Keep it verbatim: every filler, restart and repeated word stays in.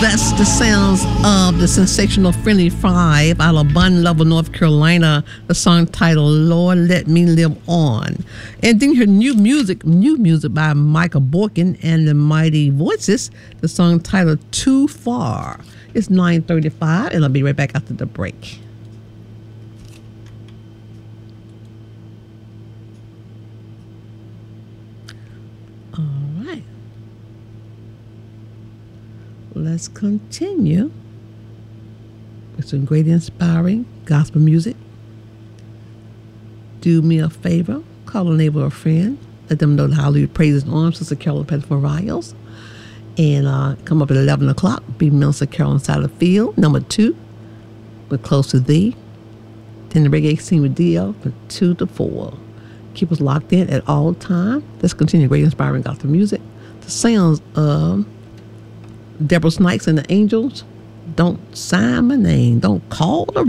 That's the sounds of the sensational Friendly Five out of Bun Level, North Carolina. The song titled Lord Let Me Live On. And then you hear new music, new music by Michael Borkin and the Mighty Voices. The song titled Too Far. It's nine thirty-five, and I'll be right back after the break. All right. Let's continue with some great inspiring gospel music. Do me a favor, call a neighbor or a friend. Let them know the Hallelujah Praises on Sister Carolyn Pettiford Riles. And uh, come up at eleven o'clock, be Minister Carolyn Satterfield. Number two, We're Close to Thee. Then the reggae scene with D L from two to four. Keep us locked in at all times. Let's continue great inspiring gospel music. The sounds of Deborah Snipes and the Angels. Don't sign my name. Don't call the